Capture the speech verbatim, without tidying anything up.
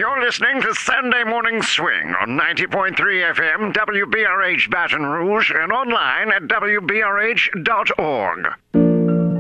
You're listening to Sunday Morning Swing on ninety point three F M, W B R H Baton Rouge, and online at W B R H dot org.